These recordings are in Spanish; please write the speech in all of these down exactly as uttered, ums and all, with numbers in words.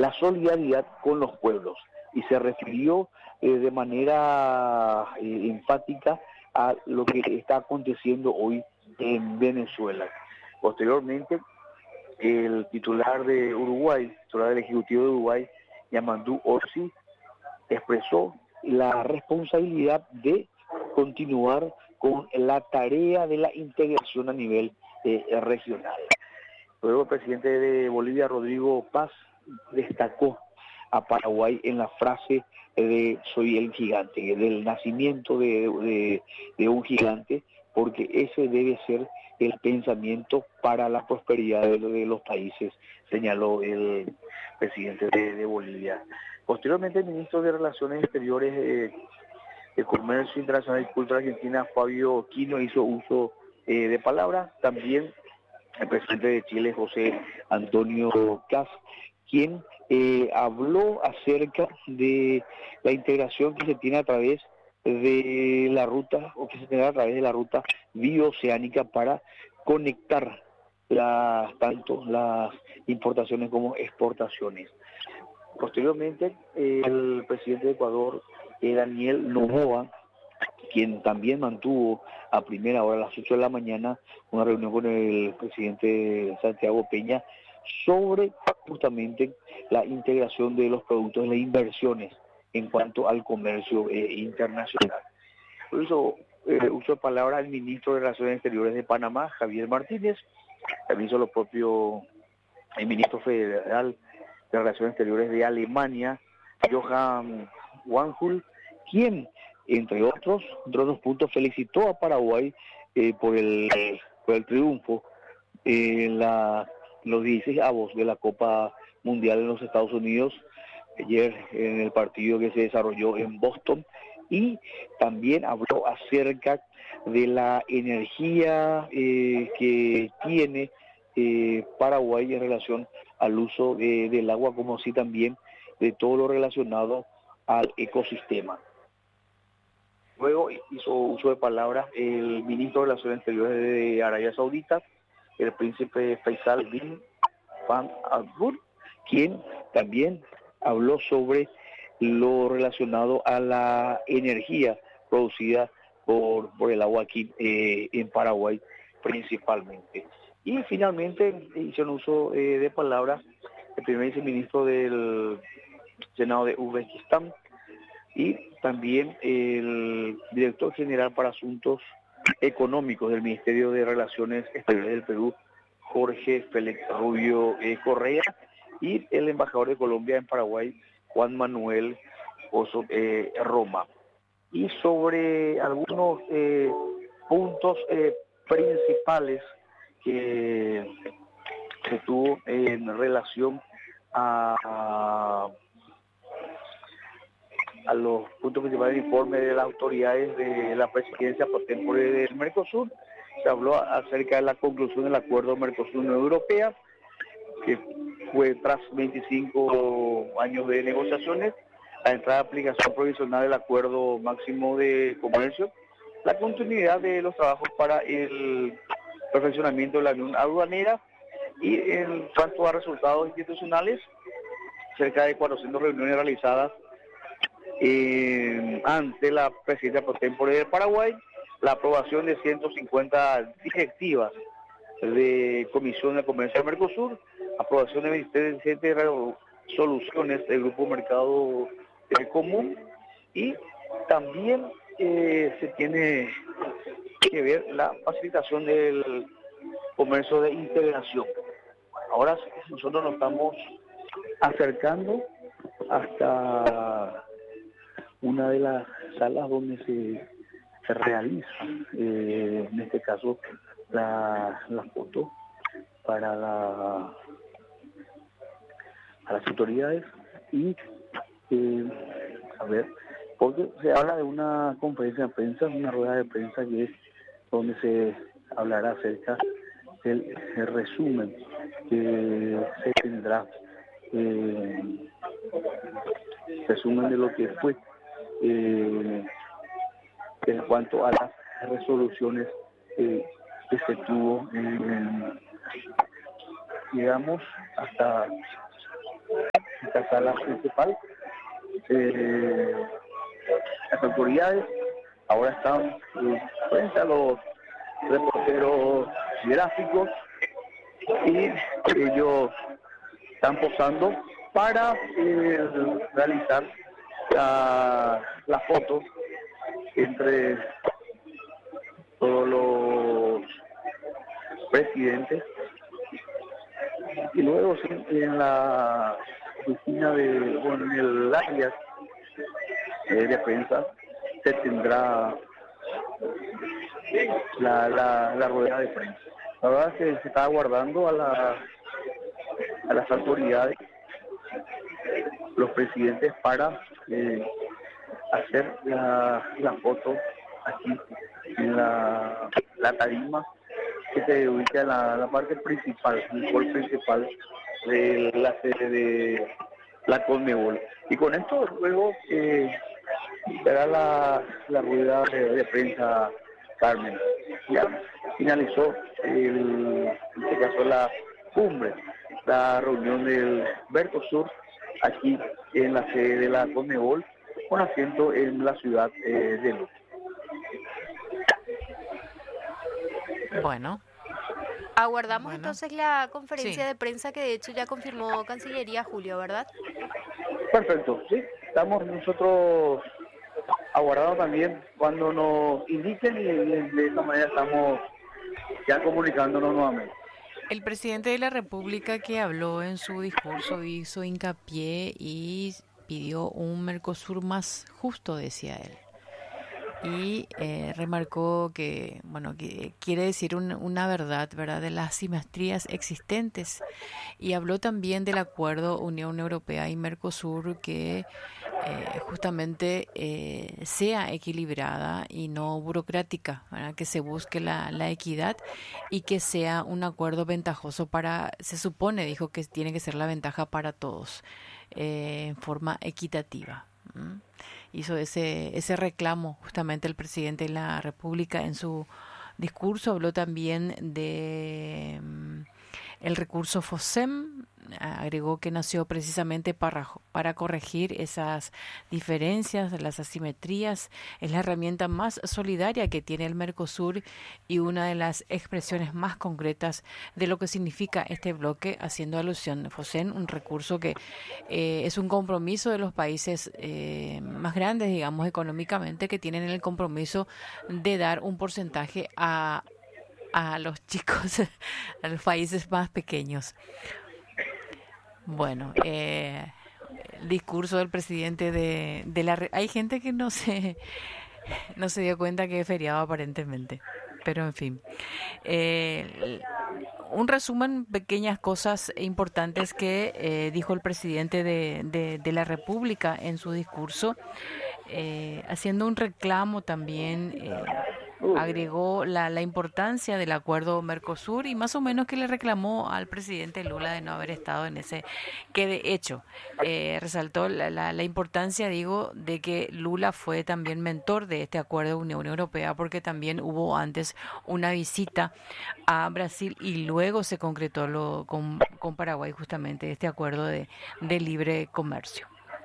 la solidaridad con los pueblos y se refirió eh, de manera eh, enfática a lo que está aconteciendo hoy en Venezuela. Posteriormente, el titular de Uruguay, titular del Ejecutivo de Uruguay, Yamandu Orsi, expresó la responsabilidad de continuar con la tarea de la integración a nivel eh, regional. Luego el presidente de Bolivia, Rodrigo Paz, destacó a Paraguay en la frase de soy el gigante, del nacimiento de, de, de un gigante, porque ese debe ser el pensamiento para la prosperidad de, de los países, señaló el presidente de, de Bolivia. Posteriormente, el ministro de Relaciones Exteriores eh, de Comercio Internacional y Cultura Argentina, Fabio Quino, hizo uso eh, de palabras. También el presidente de Chile, José Antonio Kast, quien eh, habló acerca de la integración que se tiene a través de la ruta, o que se tiene a través de la ruta bioceánica para conectar la, tanto las importaciones como exportaciones. Posteriormente, eh, el presidente de Ecuador, eh, Daniel Noboa, quien también mantuvo a primera hora, a las ocho de la mañana, una reunión con el presidente Santiago Peña sobre justamente la integración de los productos, de las inversiones en cuanto al comercio eh, internacional. Por eso, eh, uso de palabra al ministro de Relaciones Exteriores de Panamá, Javier Martínez, también hizo lo propio el ministro federal de Relaciones Exteriores de Alemania, Johann Wanhul, quien, entre otros, entre otros puntos, felicitó a Paraguay eh, por, el, por el triunfo en la, los dieciséis avos de la Copa Mundial en los Estados Unidos, ayer en el partido que se desarrolló en Boston, y también habló acerca de la energía eh, que tiene eh, Paraguay en relación al uso de, del agua, como así también de todo lo relacionado al ecosistema. Luego hizo uso de palabras el ministro de Relaciones Exteriores de Arabia Saudita, el príncipe Faisal bin Fan Abdul, quien también habló sobre lo relacionado a la energía producida por, por el agua aquí eh, en Paraguay principalmente. Y finalmente hicieron uso eh, de palabras el primer viceministro del Senado de Uzbekistán y también el director general para asuntos económicos del Ministerio de Relaciones Exteriores del Perú, Jorge Félix Rubio eh, Correa, y el embajador de Colombia en Paraguay, Juan Manuel Oso eh, Roma. Y sobre algunos eh, puntos eh, principales que se tuvo en relación a, a, a los puntos principales del informe de las autoridades de la presidencia por temporada del Mercosur. Se habló acerca de la conclusión del acuerdo Mercosur-Unión Europea, que fue tras veinticinco años de negociaciones, la entrada de aplicación provisional del acuerdo máximo de comercio, la continuidad de los trabajos para el perfeccionamiento de la unión aduanera y en cuanto a resultados institucionales, cerca de cuatrocientas reuniones realizadas eh, ante la presidencia por tempore de Paraguay, la aprobación de ciento cincuenta directivas de Comisión de Comercio de Mercosur, aprobación de veintisiete resoluciones del Grupo Mercado eh, Común, y también eh, se tiene que ver la facilitación del comercio de integración. Ahora nosotros nos estamos acercando hasta una de las salas donde se, se realiza, eh, en este caso, la, la foto para, la, para las autoridades y, eh, a ver, porque se habla de una conferencia de prensa, una rueda de prensa que es donde se hablará acerca del el resumen que se tendrá, eh, resumen de lo que fue eh, en cuanto a las resoluciones eh, que se tuvo, eh, digamos, hasta esta sala principal. Eh, las autoridades ahora están eh, frente a los reporteros gráficos y ellos están posando para eh, realizar la, la foto entre todos los presidentes. Y luego sí, en la oficina de, bueno, en el área eh, de prensa se tendrá la, la, la rueda de prensa. La verdad es que se está aguardando a, la, a las autoridades, los presidentes, para eh, hacer la, la foto aquí en la, la tarima que se ubica en la, la parte principal, el hall principal de la sede de la Conmebol. Y con esto luego eh, será la, la rueda de, de prensa, Carmen. Ya finalizó el, en este caso la cumbre, la reunión del Mercosur aquí en la sede de la Conmebol, con asiento en la ciudad eh, de Lima. Bueno. Aguardamos Bueno. entonces la conferencia Sí. de prensa que de hecho ya confirmó Cancillería, Julio, ¿verdad? Perfecto, sí. Estamos nosotros aguardando también cuando nos indiquen y de esa manera estamos ya comunicándonos nuevamente. El presidente de la República, que habló en su discurso, hizo hincapié y pidió un Mercosur más justo, decía él. Y eh, remarcó que, bueno, que quiere decir un, una verdad, ¿verdad?, de las asimetrías existentes. Y habló también del acuerdo Unión Europea y Mercosur, que eh, justamente eh, sea equilibrada y no burocrática, ¿verdad?, que se busque la, la equidad y que sea un acuerdo ventajoso para, se supone, dijo, que tiene que ser la ventaja para todos, eh, en forma equitativa. ¿Mm? Hizo ese ese reclamo justamente el presidente de la República en su discurso. Habló también de um, el recurso FOSEM. Agregó que nació precisamente para, para corregir esas diferencias, las asimetrías. Es la herramienta más solidaria que tiene el Mercosur y una de las expresiones más concretas de lo que significa este bloque, haciendo alusión a FOSEM, un recurso que eh, es un compromiso de los países eh, más grandes, digamos, económicamente, que tienen el compromiso de dar un porcentaje a, a los chicos, a los países más pequeños. Bueno, eh, el discurso del presidente de, de la... Hay gente que no se, no se dio cuenta que es feriado aparentemente, pero en fin. Eh, un resumen, pequeñas cosas importantes que eh, dijo el presidente de, de, de la República en su discurso, eh, haciendo un reclamo también. Eh, agregó la, la importancia del acuerdo Mercosur y más o menos que le reclamó al presidente Lula de no haber estado en ese, que de hecho eh, resaltó la, la, la importancia, digo, de que Lula fue también mentor de este acuerdo de Unión Europea, porque también hubo antes una visita a Brasil y luego se concretó lo, con, con Paraguay justamente este acuerdo de, de libre comercio.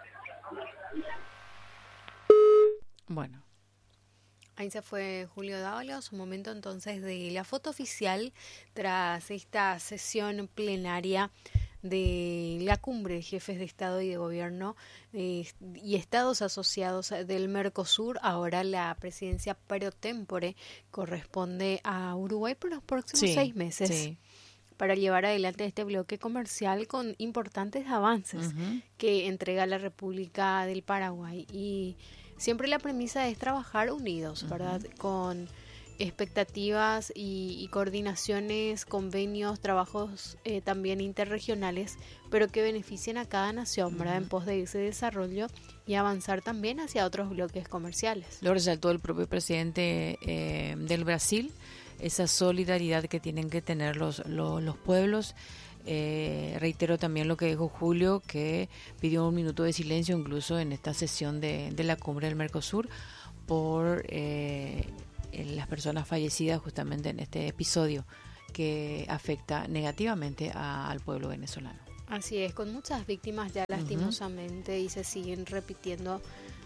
Bueno. Ahí se fue Julio Dávalos, un momento entonces de la foto oficial tras esta sesión plenaria de la cumbre de jefes de Estado y de Gobierno eh, y Estados asociados del Mercosur. Ahora la presidencia pro tempore corresponde a Uruguay por los próximos Sí, seis meses. Sí. Para llevar adelante este bloque comercial con importantes avances Uh-huh. que entrega la República del Paraguay. Y siempre la premisa es trabajar unidos, ¿verdad? Uh-huh. Con expectativas y, y coordinaciones, convenios, trabajos eh, también interregionales, pero que beneficien a cada nación, ¿verdad? Uh-huh. En pos de ese desarrollo y avanzar también hacia otros bloques comerciales. Lo resaltó el propio presidente eh, del Brasil, esa solidaridad que tienen que tener los, los, los pueblos. Eh, reitero también lo que dijo Julio, que pidió un minuto de silencio incluso en esta sesión de, de la cumbre del Mercosur por eh, las personas fallecidas justamente en este episodio que afecta negativamente a, al pueblo venezolano. Así es, con muchas víctimas ya lastimosamente, uh-huh. y se siguen repitiendo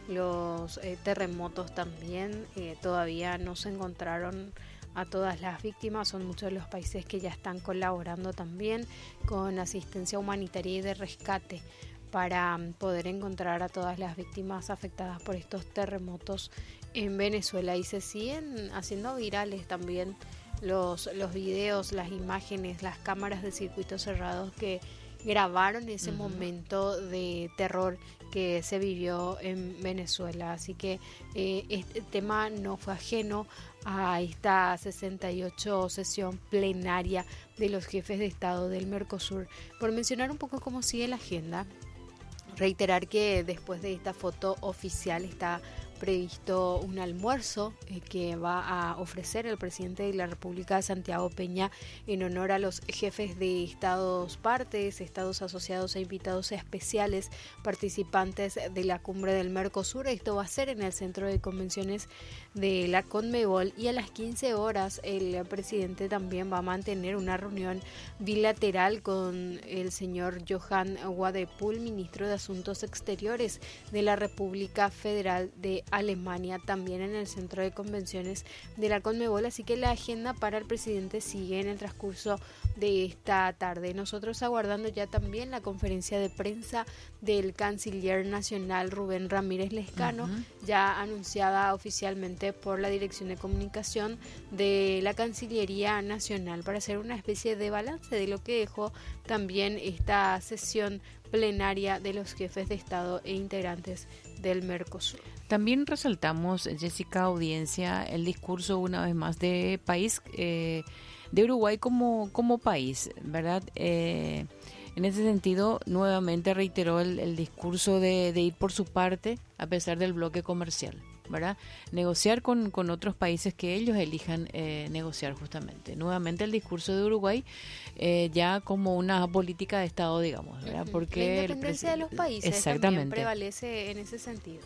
los eh, terremotos también. Eh, todavía no se encontraron a todas las víctimas, son muchos de los países que ya están colaborando también con asistencia humanitaria y de rescate para poder encontrar a todas las víctimas afectadas por estos terremotos en Venezuela, y se siguen haciendo virales también los, los videos, las imágenes, las cámaras de circuitos cerrados que grabaron ese uh-huh. momento de terror que se vivió en Venezuela. Así que eh, este tema no fue ajeno a esta sesenta y ocho sesión plenaria de los jefes de Estado del Mercosur. Por mencionar un poco cómo sigue la agenda, reiterar que después de esta foto oficial está previsto un almuerzo eh, que va a ofrecer el presidente de la República, Santiago Peña, en honor a los jefes de estados partes, estados asociados e invitados especiales participantes de la cumbre del Mercosur. Esto va a ser en el centro de convenciones de la Conmebol, y a las quince horas el presidente también va a mantener una reunión bilateral con el señor Johan Wadepool, ministro de Asuntos Exteriores de la República Federal de Alemania, también en el centro de convenciones de la Conmebol. Así que la agenda para el presidente sigue en el transcurso de esta tarde. Nosotros aguardando ya también la conferencia de prensa del canciller nacional Rubén Ramírez Lezcano, uh-huh. ya anunciada oficialmente por la Dirección de Comunicación de la Cancillería Nacional, para hacer una especie de balance de lo que dejó también esta sesión plenaria de los jefes de Estado e integrantes del Mercosur. También resaltamos, Jessica, audiencia, el discurso una vez más de país, eh, de Uruguay como, como país, ¿verdad? Eh, en ese sentido, nuevamente reiteró el, el discurso de, de ir por su parte a pesar del bloque comercial, ¿verdad? Negociar con, con otros países que ellos elijan eh, negociar justamente. Nuevamente el discurso de Uruguay eh, ya como una política de Estado, digamos, ¿verdad? Porque la independencia el, de los países exactamente. También prevalece en ese sentido.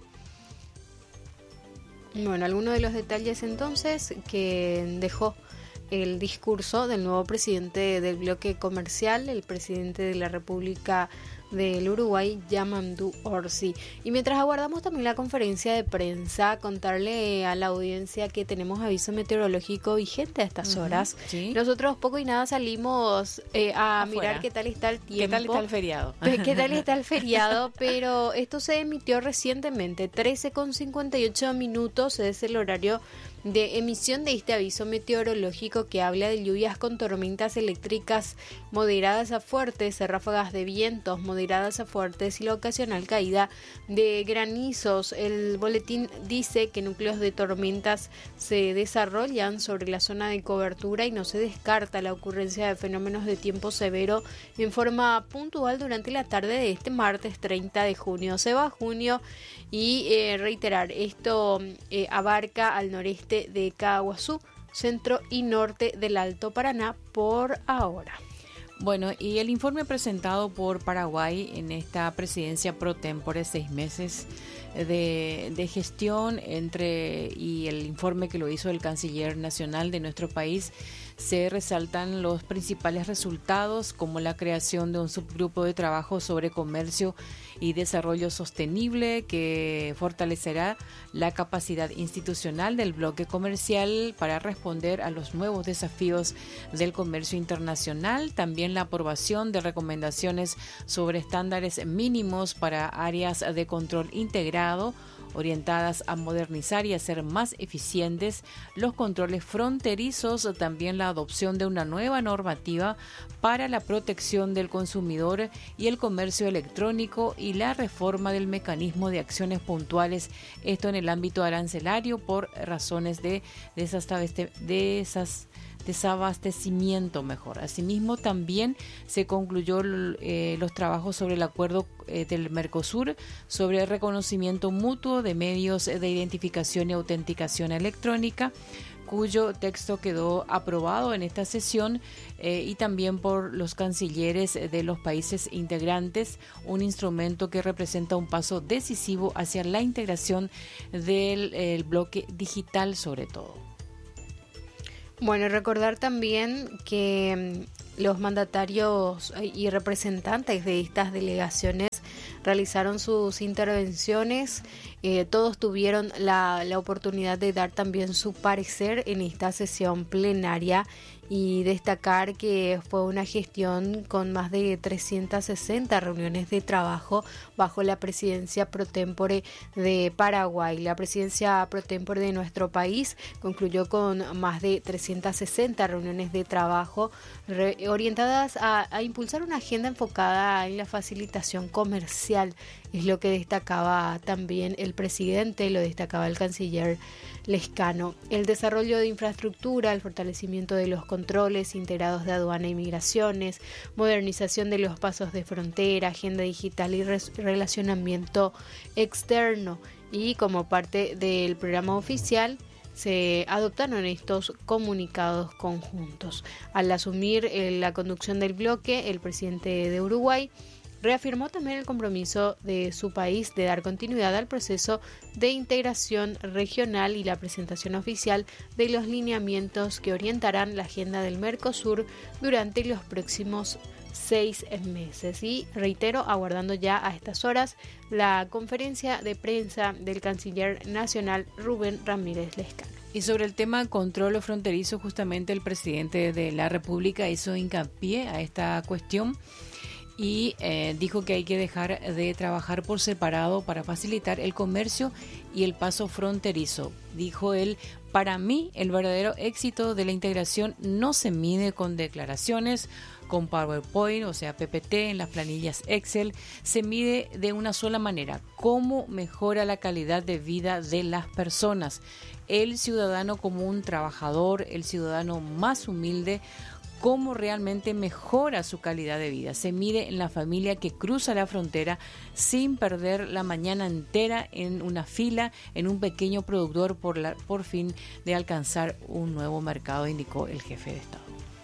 Bueno, algunos de los detalles entonces que dejó el discurso del nuevo presidente del bloque comercial, el presidente de la República del Uruguay, Yamandu Orsi. Y mientras aguardamos también la conferencia de prensa, contarle a la audiencia que tenemos aviso meteorológico vigente a estas uh-huh, horas. ¿Sí? Nosotros poco y nada salimos eh, a Afuera. mirar qué tal está el tiempo. ¿Qué tal está el feriado? ¿Qué tal está el feriado? Pero esto se emitió recientemente, trece con cincuenta y ocho minutos, es el horario de emisión de este aviso meteorológico que habla de lluvias con tormentas eléctricas moderadas a fuertes, ráfagas de vientos moderadas a fuertes y la ocasional caída de granizos. El boletín dice que núcleos de tormentas se desarrollan sobre la zona de cobertura y no se descarta la ocurrencia de fenómenos de tiempo severo en forma puntual durante la tarde de este martes treinta de junio. Se va a junio y eh, reiterar, esto eh, abarca al noreste de Caaguazú, centro y norte del Alto Paraná por ahora. Bueno, y el informe presentado por Paraguay en esta presidencia pro tempore, seis meses de, de gestión entre y el informe que lo hizo el canciller nacional de nuestro país, se resaltan los principales resultados, como la creación de un subgrupo de trabajo sobre comercio y desarrollo sostenible que fortalecerá la capacidad institucional del bloque comercial para responder a los nuevos desafíos del comercio internacional. También la aprobación de recomendaciones sobre estándares mínimos para áreas de control integrado, orientadas a modernizar y hacer más eficientes los controles fronterizos, también la adopción de una nueva normativa para la protección del consumidor y el comercio electrónico y la reforma del mecanismo de acciones puntuales, esto en el ámbito arancelario por razones de desabastecimiento mejor. Asimismo, también se concluyó eh, los trabajos sobre el acuerdo eh, del Mercosur sobre el reconocimiento mutuo de medios de identificación y autenticación electrónica, cuyo texto quedó aprobado en esta sesión eh, y también por los cancilleres de los países integrantes, un instrumento que representa un paso decisivo hacia la integración del el bloque digital sobre todo. Bueno, recordar también que los mandatarios y representantes de estas delegaciones realizaron sus intervenciones, eh, todos tuvieron la, la oportunidad de dar también su parecer en esta sesión plenaria y destacar que fue una gestión con más de trescientas sesenta reuniones de trabajo bajo la presidencia pro tempore de Paraguay. La presidencia pro tempore de nuestro país concluyó con más de trescientas sesenta reuniones de trabajo re- orientadas a, a impulsar una agenda enfocada en la facilitación comercial. Es lo que destacaba también el presidente, lo destacaba el canciller Lescano. El desarrollo de infraestructura, el fortalecimiento de los controles integrados de aduana y migraciones, modernización de los pasos de frontera, agenda digital y res- relacionamiento externo. Y como parte del programa oficial, se adoptaron estos comunicados conjuntos. Al asumir eh, la conducción del bloque, el presidente de Uruguay reafirmó también el compromiso de su país de dar continuidad al proceso de integración regional y la presentación oficial de los lineamientos que orientarán la agenda del Mercosur durante los próximos seis meses. Y reitero, aguardando ya a estas horas la conferencia de prensa del canciller nacional Rubén Ramírez Lescano. Y sobre el tema control fronterizo, justamente el presidente de la República hizo hincapié a esta cuestión y eh, dijo que hay que dejar de trabajar por separado para facilitar el comercio y el paso fronterizo. Dijo él, para mí el verdadero éxito de la integración no se mide con declaraciones, con PowerPoint, o sea, P P T, en las planillas Excel, se mide de una sola manera, cómo mejora la calidad de vida de las personas. El ciudadano común trabajador, el ciudadano más humilde, cómo realmente mejora su calidad de vida. Se mide en la familia que cruza la frontera sin perder la mañana entera en una fila en un pequeño productor por, la, por fin de alcanzar un nuevo mercado, indicó el jefe de Estado.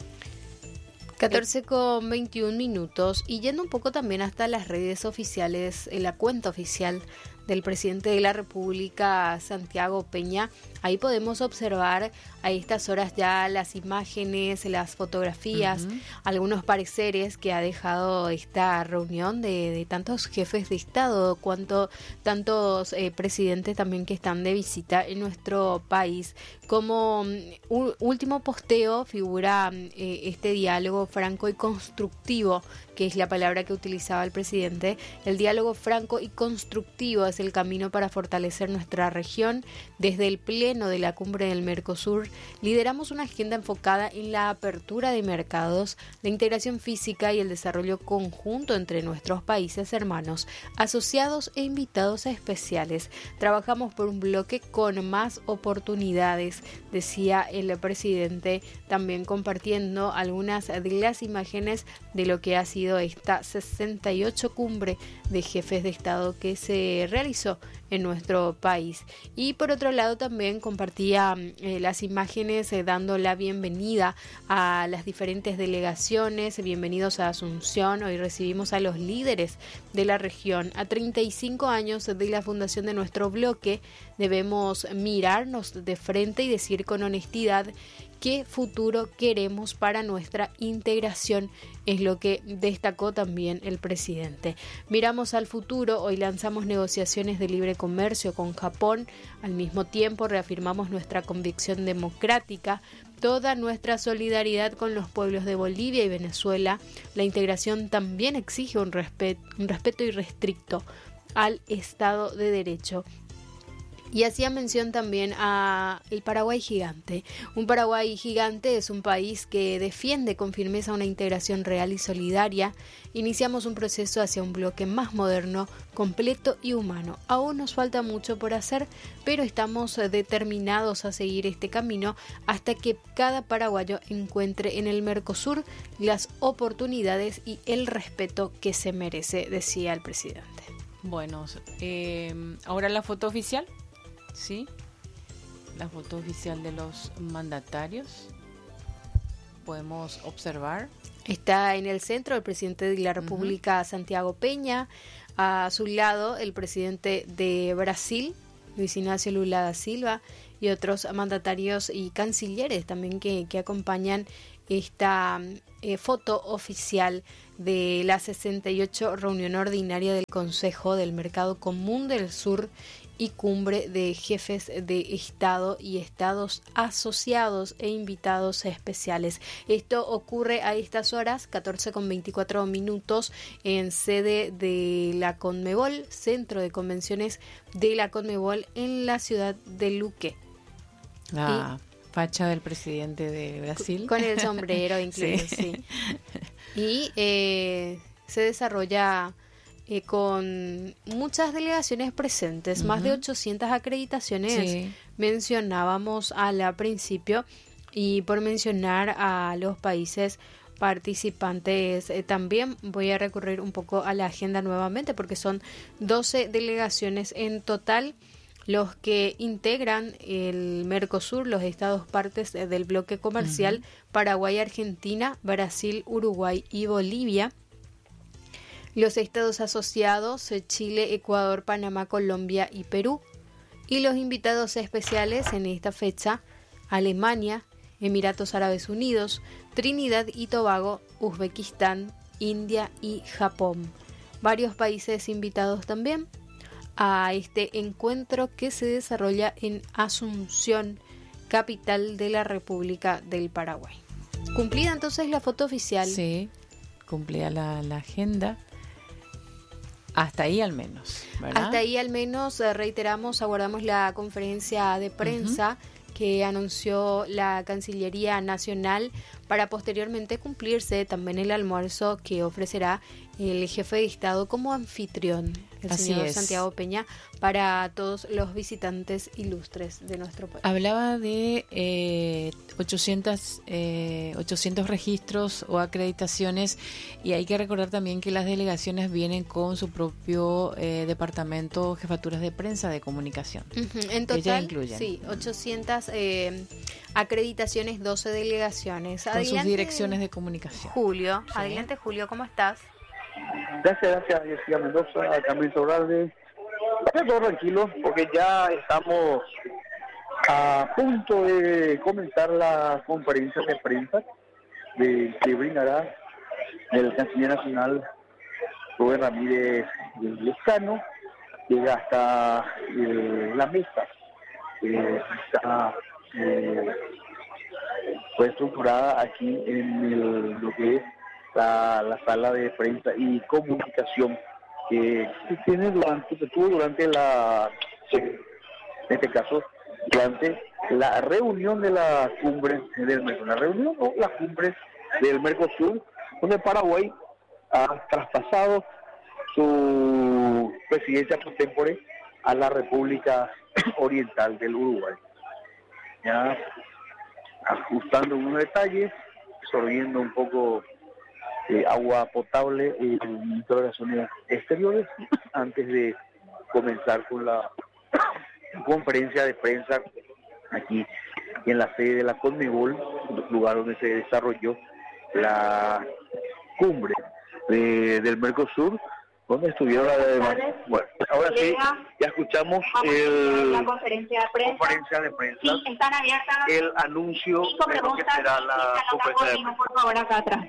catorce con veintiún minutos y yendo un poco también hasta las redes oficiales, en la cuenta oficial del presidente de la República, Santiago Peña. Ahí podemos observar a estas horas ya las imágenes, las fotografías, uh-huh. algunos pareceres que ha dejado esta reunión de, de tantos jefes de Estado, cuanto tantos eh, presidentes también que están de visita en nuestro país. Como um, último posteo figura eh, este diálogo franco y constructivo, que es la palabra que utilizaba el presidente. El diálogo franco y constructivo es el camino para fortalecer nuestra región. Desde el pleno de la cumbre del Mercosur, lideramos una agenda enfocada en la apertura de mercados, la integración física y el desarrollo conjunto entre nuestros países hermanos, asociados e invitados especiales. Trabajamos por un bloque con más oportunidades, decía el presidente, también compartiendo algunas de las imágenes de lo que ha sido esta sesenta y ocho cumbre de jefes de Estado que se realizó en nuestro país. Y por otro lado también compartía eh, las imágenes eh, dando la bienvenida a las diferentes delegaciones. Bienvenidos a Asunción. Hoy recibimos a los líderes de la región. A treinta y cinco años de la fundación de nuestro bloque, debemos mirarnos de frente y decir con honestidad qué futuro queremos para nuestra integración, es lo que destacó también el presidente. Miramos al futuro, hoy lanzamos negociaciones de libre comercio con Japón, al mismo tiempo reafirmamos nuestra convicción democrática, toda nuestra solidaridad con los pueblos de Bolivia y Venezuela. La integración también exige un, respet- un respeto irrestricto al Estado de Derecho. Y hacía mención también a el Paraguay gigante. Un Paraguay gigante es un país que defiende con firmeza una integración real y solidaria. Iniciamos un proceso hacia un bloque más moderno, completo y humano. Aún nos falta mucho por hacer, pero estamos determinados a seguir este camino hasta que cada paraguayo encuentre en el Mercosur las oportunidades y el respeto que se merece, decía el presidente. Bueno, eh, ahora la foto oficial. Sí, la foto oficial de los mandatarios. Podemos observar. Está en el centro el presidente de la República, uh-huh. Santiago Peña. A su lado el presidente de Brasil, Luis Ignacio Lula da Silva. y otros mandatarios y cancilleres también que, que acompañan esta eh, foto oficial de la sesenta y ocho reunión ordinaria del Consejo del Mercado Común del Sur y cumbre de jefes de Estado y Estados asociados e invitados especiales. Esto ocurre a estas horas, catorce con veinticuatro minutos, en sede de la Conmebol, Centro de Convenciones de la Conmebol en la ciudad de Luque. Ah, y, facha del presidente de Brasil. Con el sombrero incluido, sí. sí. Y eh, se desarrolla... Eh, con muchas delegaciones presentes, uh-huh. más de ochocientas acreditaciones, sí. mencionábamos al principio, y por mencionar a los países participantes eh, también voy a recurrir un poco a la agenda nuevamente, porque son doce delegaciones en total los que integran el Mercosur, los estados partes del bloque comercial, uh-huh. Paraguay, Argentina, Brasil, Uruguay y Bolivia. Los estados asociados, Chile, Ecuador, Panamá, Colombia y Perú. Y los invitados especiales en esta fecha, Alemania, Emiratos Árabes Unidos, Trinidad y Tobago, Uzbekistán, India y Japón. Varios países invitados también a este encuentro que se desarrolla en Asunción, capital de la República del Paraguay. ¿Cumplida entonces la foto oficial? Sí, cumplida la, la agenda. Hasta ahí al menos, ¿verdad? Hasta ahí al menos, reiteramos, aguardamos la conferencia de prensa uh-huh. que anunció la Cancillería Nacional para posteriormente cumplirse también el almuerzo que ofrecerá el jefe de Estado como anfitrión, el Así señor es. Santiago Peña, para todos los visitantes ilustres de nuestro país. Hablaba de eh, ochocientos, eh, ochocientos registros o acreditaciones, y hay que recordar también que las delegaciones vienen con su propio eh, departamento, jefaturas de prensa de comunicación. Uh-huh. En total, sí, ochocientas eh, acreditaciones, doce delegaciones. Con adelante, sus direcciones de comunicación. Julio, sí. adelante Julio, ¿cómo estás? Gracias, gracias, Jessica Mendoza, Camilo Sobralde. Está todo tranquilo porque ya estamos a punto de comenzar la conferencia de prensa de, que brindará el canciller nacional Rubén Ramírez Lezcano. Llega hasta eh, la mesa. Eh, está eh, fue estructurada aquí en el, lo que es La, la sala de prensa y comunicación que se tiene durante, se tuvo durante la, en este caso, durante la reunión de la cumbre del Mercosur, la reunión o la cumbre del Mercosur, donde Paraguay ha traspasado su presidencia por tempore a la República Oriental del Uruguay. Ya ajustando unos detalles, absorbiendo un poco Eh, agua potable en instalaciones exteriores antes de comenzar con la conferencia de prensa aquí en la sede de la Conmebol, lugar donde se desarrolló la cumbre de, del Mercosur, donde estuvieron además. Bueno, ahora sí, ya escuchamos el, la conferencia de prensa. Conferencia de prensa. Sí, están abiertas el anuncio de lo que será la conferencia de prensa. Por favor, acá atrás.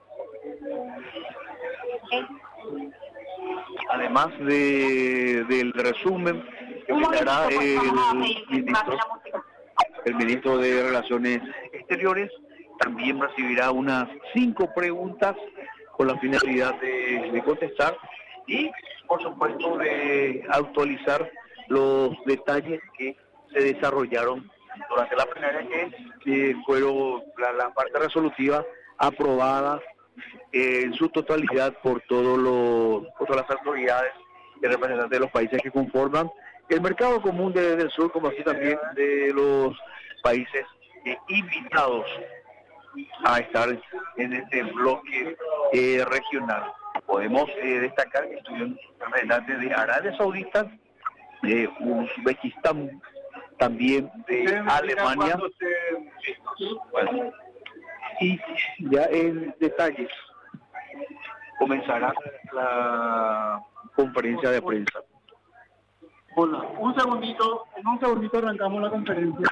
Además de del resumen que brindará el ministro, el ministro de Relaciones Exteriores, también recibirá unas cinco preguntas con la finalidad de, de contestar y, por supuesto, de actualizar los detalles que se desarrollaron durante la plenaria, que eh, fueron la, la parte resolutiva aprobada Eh, en su totalidad por todos los por todas las autoridades y representantes de los países que conforman el mercado común de, del sur, como así también de los países eh, invitados a estar en este bloque eh, regional. Podemos eh, destacar que estuvieron representantes de Arabia Saudita, de Uzbekistán, también de Alemania. Bueno, y ya en detalles comenzará la conferencia de prensa. Hola, un segundito, en un segundito arrancamos la conferencia.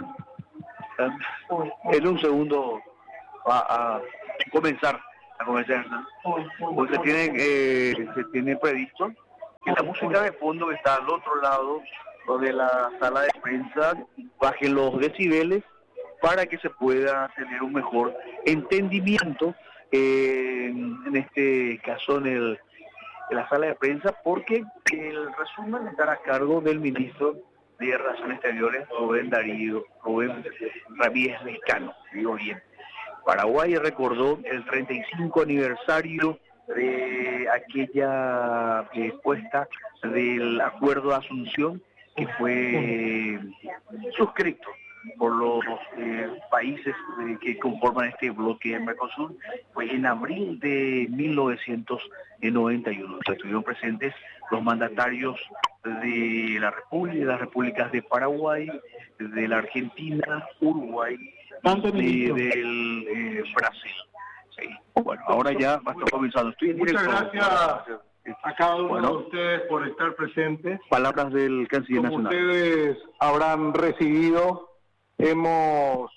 En un segundo va a comenzar a comenzar. Pues se tiene, eh, se tiene previsto que la música de fondo que está al otro lado de la sala de prensa baje los decibeles para que se pueda tener un mejor entendimiento, eh, en este caso en, el, en la sala de prensa, porque el resumen estará a cargo del ministro de Relaciones Exteriores, Rubén Darío, Rubén Ramírez Lescano, digo bien. Paraguay recordó el treinta y cinco aniversario de aquella eh, puesta del Acuerdo de Asunción que fue suscrito por los eh, países eh, que conforman este bloque de Mercosur, pues en abril de mil novecientos noventa y uno. Estuvieron presentes los mandatarios de la República, de las repúblicas de Paraguay, de la Argentina, Uruguay y del eh, Brasil. Sí. Bueno, ahora ya va a estar comenzando. Estoy en Muchas directo. gracias a cada uno Bueno, de ustedes por estar presentes. Palabras del canciller Como nacional. ustedes habrán recibido, hemos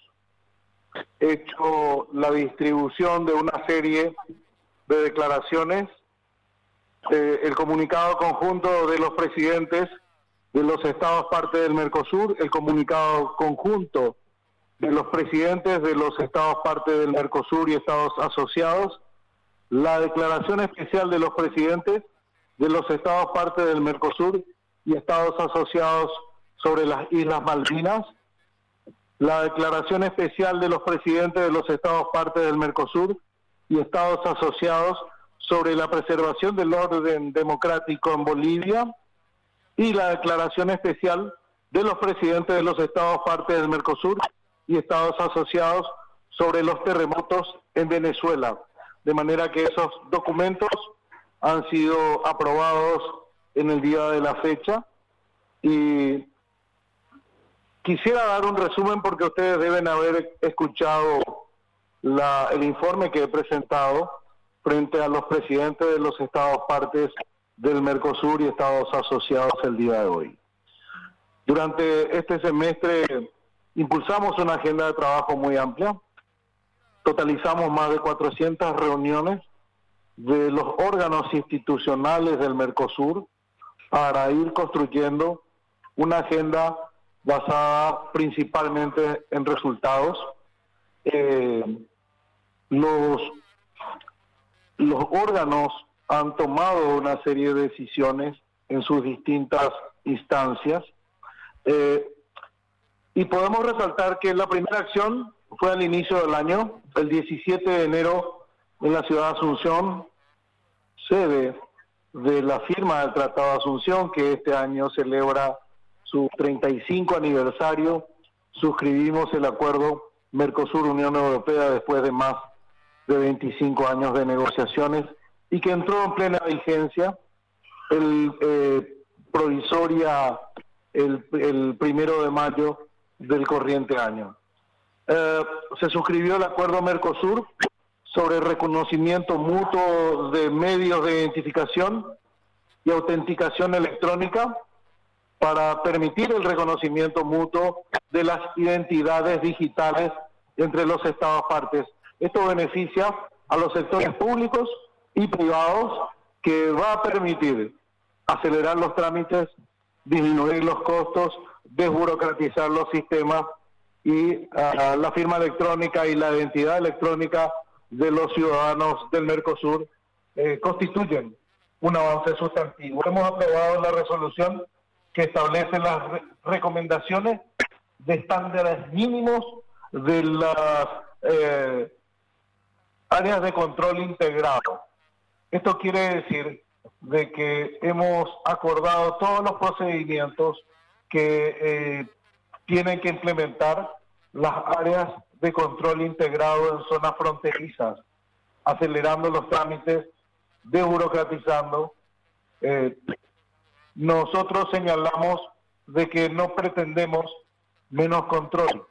hecho la distribución de una serie de declaraciones, eh, el comunicado conjunto de los presidentes de los estados parte del Mercosur, el comunicado conjunto de los presidentes de los estados parte del Mercosur y estados asociados, la declaración especial de los presidentes de los estados parte del Mercosur y estados asociados sobre las Islas Malvinas, la declaración especial de los presidentes de los estados parte del Mercosur y estados asociados sobre la preservación del orden democrático en Bolivia, y la declaración especial de los presidentes de los estados parte del Mercosur y estados asociados sobre los terremotos en Venezuela. De manera que esos documentos han sido aprobados en el día de la fecha, y quisiera dar un resumen porque ustedes deben haber escuchado la, el informe que he presentado frente a los presidentes de los estados partes del Mercosur y estados asociados el día de hoy. Durante este semestre impulsamos una agenda de trabajo muy amplia, totalizamos más de cuatrocientas reuniones de los órganos institucionales del Mercosur para ir construyendo una agenda basada principalmente en resultados. Eh, los, los órganos han tomado una serie de decisiones en sus distintas instancias, eh, y podemos resaltar que la primera acción fue al inicio del año, el diecisiete de enero, en la ciudad de Asunción, sede de la firma del Tratado de Asunción, que este año celebra su treinta y cinco aniversario. Suscribimos el acuerdo Mercosur-Unión Europea después de más de veinticinco años de negociaciones, y que entró en plena vigencia el eh, provisoria el, el primero de mayo del corriente año. Eh, se suscribió el acuerdo Mercosur sobre reconocimiento mutuo de medios de identificación y autenticación electrónica para permitir el reconocimiento mutuo de las identidades digitales entre los estados partes. Esto beneficia a los sectores públicos y privados, que va a permitir acelerar los trámites, disminuir los costos, desburocratizar los sistemas, y uh, la firma electrónica y la identidad electrónica de los ciudadanos del Mercosur eh, constituyen un avance sustantivo. Hemos aprobado la resolución que establece las re recomendaciones de estándares mínimos de las eh, áreas de control integrado. Esto quiere decir de que hemos acordado todos los procedimientos que eh, tienen que implementar las áreas de control integrado en zonas fronterizas, acelerando los trámites, desburocratizando. Eh, nosotros señalamos de que no pretendemos menos control.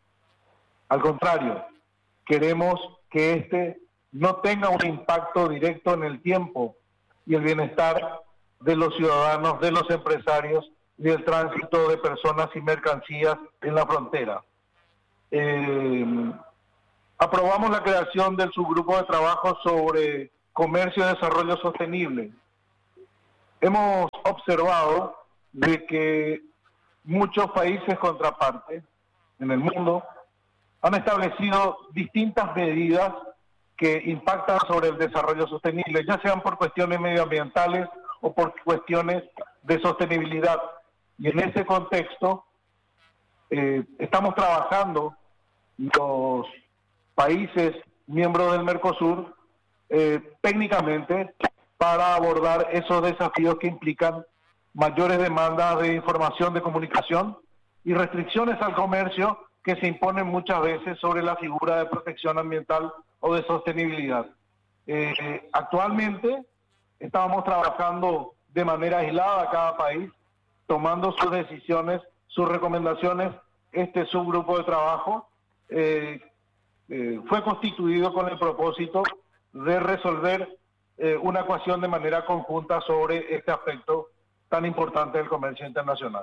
Al contrario, queremos que este no tenga un impacto directo en el tiempo y el bienestar de los ciudadanos, de los empresarios y el tránsito de personas y mercancías en la frontera. Eh, aprobamos la creación del subgrupo de trabajo sobre comercio y desarrollo sostenible. Hemos observado de que muchos países contrapartes en el mundo han establecido distintas medidas que impactan sobre el desarrollo sostenible, ya sean por cuestiones medioambientales o por cuestiones de sostenibilidad. Y en ese contexto eh, estamos trabajando los países miembros del Mercosur eh, técnicamente para abordar esos desafíos que implican mayores demandas de información, de comunicación y restricciones al comercio que se imponen muchas veces sobre la figura de protección ambiental o de sostenibilidad. Eh, actualmente estábamos trabajando de manera aislada cada país, tomando sus decisiones, sus recomendaciones. Este subgrupo de trabajo eh, eh, fue constituido con el propósito de resolver eh, una ecuación de manera conjunta sobre este aspecto tan importante del comercio internacional.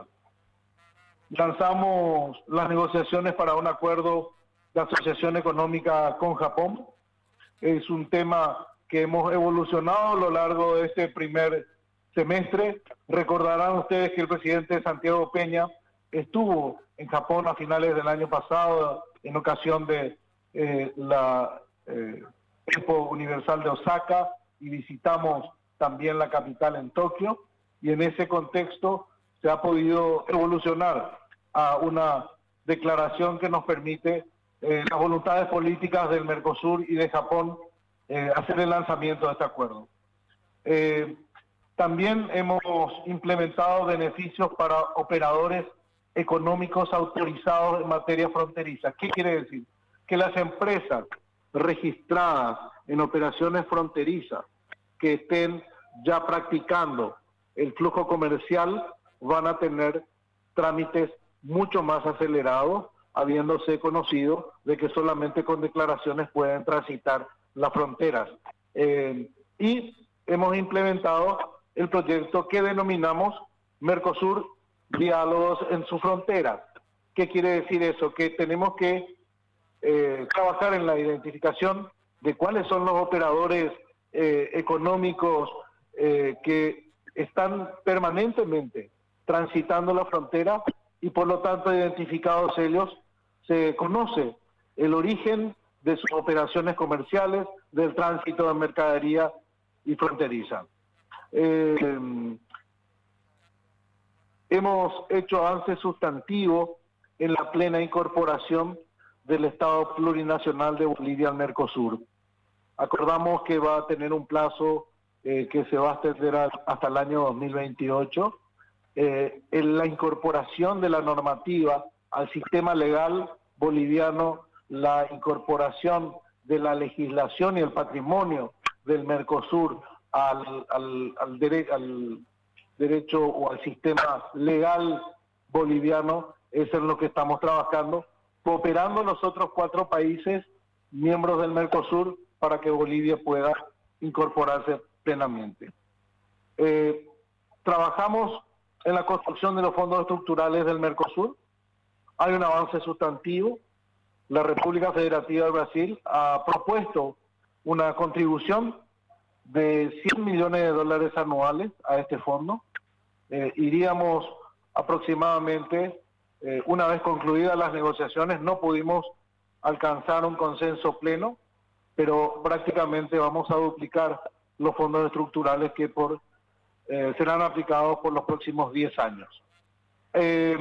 Lanzamos las negociaciones para un acuerdo de asociación económica con Japón. Es un tema que hemos evolucionado a lo largo de este primer semestre. Recordarán ustedes que el presidente Santiago Peña estuvo en Japón a finales del año pasado en ocasión de eh, la eh, Expo Universal de Osaka y visitamos también la capital en Tokio, y en ese contexto se ha podido evolucionar a una declaración que nos permite eh, las voluntades políticas del Mercosur y de Japón eh, hacer el lanzamiento de este acuerdo. Eh, también hemos implementado beneficios para operadores económicos autorizados en materia fronteriza. ¿Qué quiere decir? Que las empresas registradas en operaciones fronterizas que estén ya practicando el flujo comercial van a tener trámites mucho más acelerados, habiéndose conocido de que solamente con declaraciones pueden transitar las fronteras. Eh, y hemos implementado el proyecto que denominamos Mercosur Diálogos en su frontera. ¿Qué quiere decir eso? Que tenemos que eh, trabajar en la identificación de cuáles son los operadores eh, económicos eh, que están permanentemente transitando la frontera y por lo tanto identificados ellos, se conoce el origen de sus operaciones comerciales, del tránsito de mercadería y fronteriza. Eh, hemos hecho avance sustantivo en la plena incorporación del Estado plurinacional de Bolivia al Mercosur. Acordamos que va a tener un plazo eh, que se va a extender a, hasta el año dos mil veintiocho. Eh, en la incorporación de la normativa al sistema legal boliviano, la incorporación de la legislación y el patrimonio del Mercosur al, al, al, dere al derecho o al sistema legal boliviano, es en lo que estamos trabajando, cooperando los otros cuatro países miembros del Mercosur para que Bolivia pueda incorporarse plenamente. Eh, trabajamos en la construcción de los fondos estructurales del Mercosur. Hay un avance sustantivo. La República Federativa de Brasil ha propuesto una contribución de cien millones de dólares anuales a este fondo. Eh, iríamos aproximadamente, eh, una vez concluidas las negociaciones, no pudimos alcanzar un consenso pleno, pero prácticamente vamos a duplicar los fondos estructurales que por Eh, serán aplicados por los próximos diez años. Eh,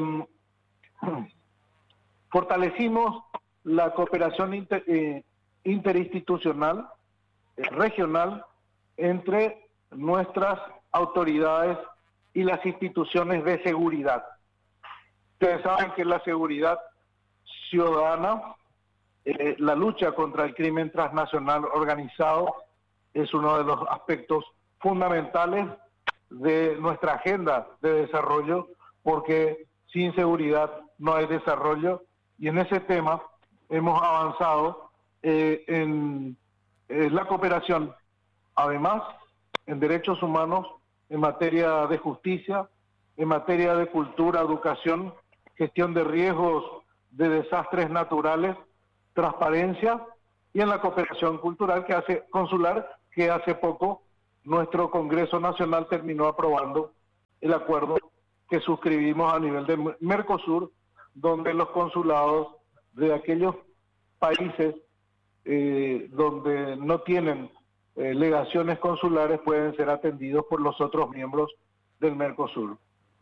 fortalecimos la cooperación inter, eh, interinstitucional, eh, regional, entre nuestras autoridades y las instituciones de seguridad. Ustedes saben que la seguridad ciudadana, eh, la lucha contra el crimen transnacional organizado, es uno de los aspectos fundamentales de nuestra agenda de desarrollo, porque sin seguridad no hay desarrollo, y en ese tema hemos avanzado eh, en eh, la cooperación, además en derechos humanos, en materia de justicia, en materia de cultura, educación, gestión de riesgos de desastres naturales, transparencia, y en la cooperación cultural que hace consular, que hace poco nuestro Congreso Nacional terminó aprobando el acuerdo que suscribimos a nivel de Mercosur, donde los consulados de aquellos países eh, donde no tienen eh, legaciones consulares pueden ser atendidos por los otros miembros del Mercosur.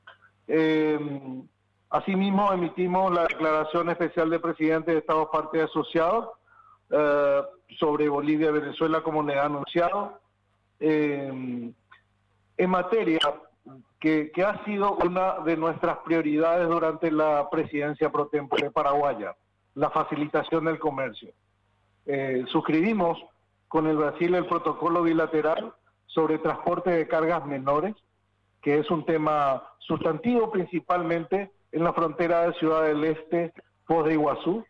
Eh, asimismo, emitimos la declaración especial del presidente de Estados Partes Asociados eh, sobre Bolivia y Venezuela, como le he anunciado, eh, en materia que, que ha sido una de nuestras prioridades durante la presidencia pro tempore paraguaya, la facilitación del comercio. Eh, suscribimos con el Brasil el protocolo bilateral sobre transporte de cargas menores, que es un tema sustantivo principalmente en la frontera de Ciudad del Este, Foz de Iguazú.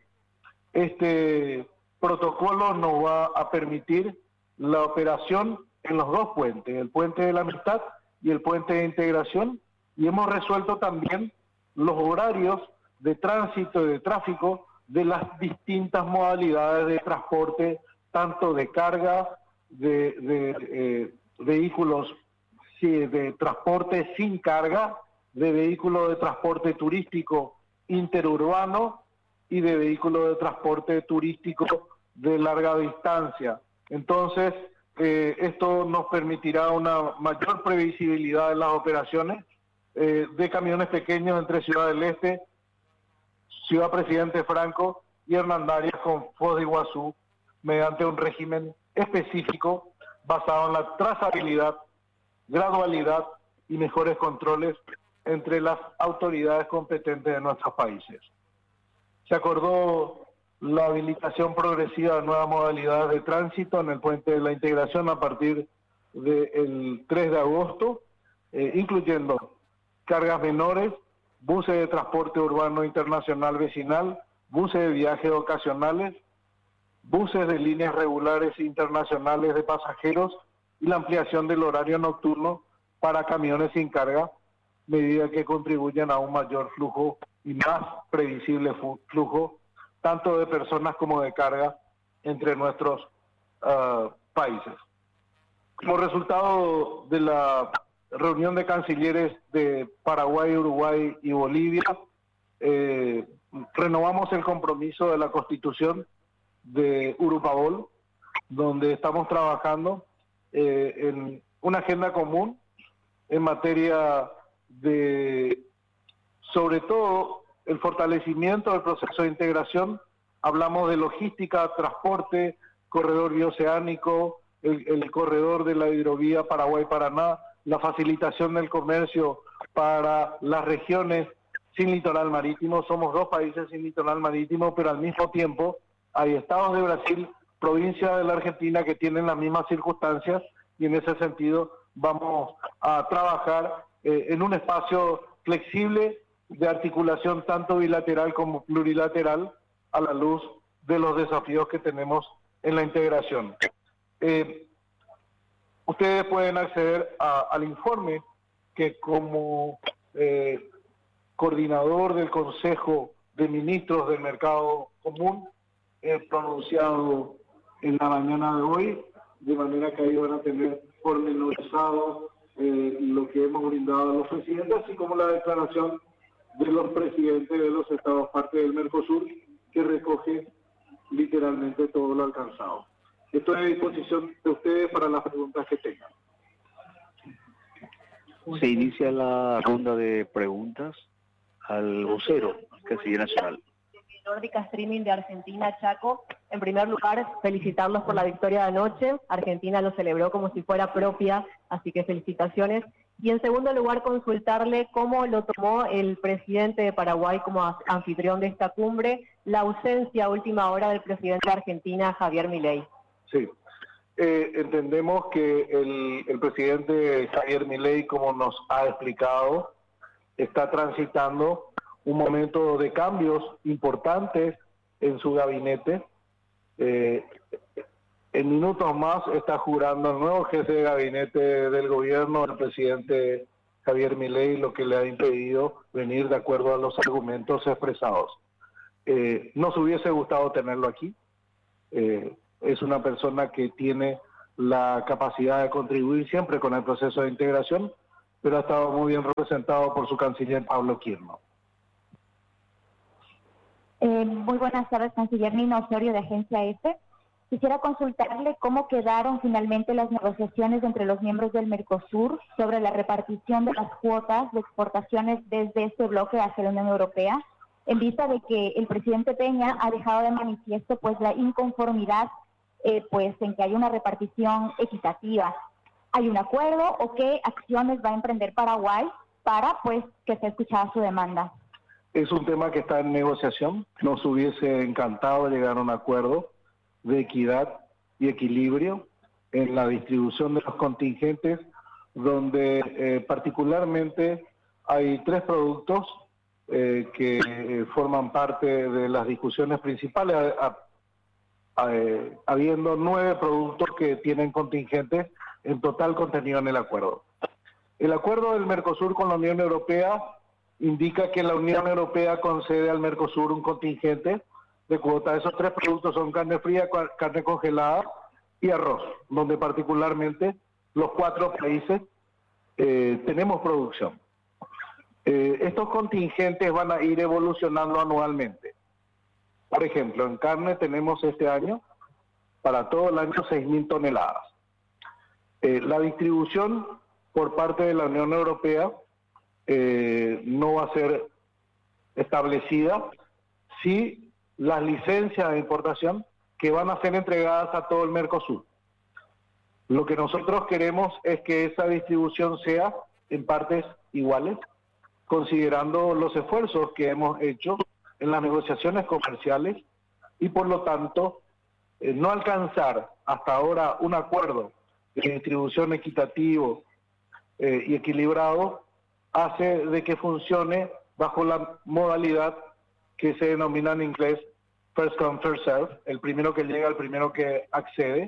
Este protocolo nos va a permitir la operación en los dos puentes, el puente de la Amistad y el puente de integración, y hemos resuelto también los horarios de tránsito y de tráfico de las distintas modalidades de transporte, tanto de carga, de, de eh, vehículos sí, de transporte sin carga, de vehículos de transporte turístico interurbano y de vehículos de transporte turístico de larga distancia. Entonces, eh, esto nos permitirá una mayor previsibilidad en las operaciones eh, de camiones pequeños entre Ciudad del Este, Ciudad Presidente Franco y Hernandarias con Foz de Iguazú, mediante un régimen específico basado en la trazabilidad, gradualidad y mejores controles entre las autoridades competentes de nuestros países. Se acordó la habilitación progresiva de nuevas modalidades de tránsito en el puente de la integración a partir del tres de agosto, eh, incluyendo cargas menores, buses de transporte urbano internacional vecinal, buses de viajes ocasionales, buses de líneas regulares internacionales de pasajeros y la ampliación del horario nocturno para camiones sin carga, medida que contribuyen a un mayor flujo y más previsible flujo, tanto de personas como de carga, entre nuestros uh, países. Como resultado de la reunión de cancilleres de Paraguay, Uruguay y Bolivia, eh, renovamos el compromiso de la Constitución de Urupabol, donde estamos trabajando eh, en una agenda común en materia de, sobre todo, el fortalecimiento del proceso de integración. Hablamos de logística, transporte, corredor bioceánico, el, el corredor de la hidrovía Paraguay-Paraná, la facilitación del comercio para las regiones sin litoral marítimo. Somos dos países sin litoral marítimo, pero al mismo tiempo hay estados de Brasil, provincias de la Argentina que tienen las mismas circunstancias, y en ese sentido vamos a trabajar eh, en un espacio flexible de articulación tanto bilateral como plurilateral a la luz de los desafíos que tenemos en la integración. Eh, ustedes pueden acceder a, al informe que como eh, coordinador del Consejo de Ministros del Mercado Común he pronunciado en la mañana de hoy, de manera que ahí van a tener pormenorizado eh, lo que hemos brindado a los presidentes, así como la declaración de los presidentes de los estados parte del Mercosur, que recoge literalmente todo lo alcanzado. Estoy a disposición de ustedes para las preguntas que tengan. Se inicia la ronda de preguntas al vocero, canciller nacional. Nórdica Streaming de Argentina, Chaco. En primer lugar, felicitarlos por la victoria de anoche. Argentina lo celebró como si fuera propia, así que felicitaciones. Y en segundo lugar, consultarle cómo lo tomó el presidente de Paraguay como anfitrión de esta cumbre, la ausencia a última hora del presidente de Argentina, Javier Milei. Sí, eh, entendemos que el, el presidente Javier Milei, como nos ha explicado, está transitando un momento de cambios importantes en su gabinete. Eh, en minutos más está jurando el nuevo jefe de gabinete del gobierno, el presidente Javier Milei lo que le ha impedido venir de acuerdo a los argumentos expresados. Eh, nos hubiese gustado tenerlo aquí. Eh, es una persona que tiene la capacidad de contribuir siempre con el proceso de integración, pero ha estado muy bien representado por su canciller Pablo Quirno. Eh, muy buenas tardes, canciller Nina Osorio de Agencia F. Quisiera consultarle cómo quedaron finalmente las negociaciones entre los miembros del Mercosur sobre la repartición de las cuotas de exportaciones desde este bloque hacia la Unión Europea, en vista de que el presidente Peña ha dejado de manifiesto pues la inconformidad eh, pues en que haya una repartición equitativa. ¿Hay un acuerdo o qué acciones va a emprender Paraguay para pues que sea escuchada su demanda? Es un tema que está en negociación. Nos hubiese encantado llegar a un acuerdo de equidad y equilibrio en la distribución de los contingentes, donde eh, particularmente hay tres productos eh, que eh, forman parte de las discusiones principales, a, a, a, eh, habiendo nueve productos que tienen contingentes en total contenido en el acuerdo. El acuerdo del Mercosur con la Unión Europea indica que la Unión Europea concede al Mercosur un contingente de cuota. Esos tres productos son carne fría, carne congelada y arroz, donde particularmente los cuatro países eh, tenemos producción. Eh, estos contingentes van a ir evolucionando anualmente. Por ejemplo, en carne tenemos este año, para todo el año, seis mil toneladas. Eh, la distribución por parte de la Unión Europea eh, no va a ser establecida si las licencias de importación que van a ser entregadas a todo el Mercosur. Lo que nosotros queremos es que esa distribución sea en partes iguales, considerando los esfuerzos que hemos hecho en las negociaciones comerciales y por lo tanto eh, no alcanzar hasta ahora un acuerdo de distribución equitativo eh, y equilibrado hace de que funcione bajo la modalidad que se denomina en inglés first come, first serve, el primero que llega, el primero que accede,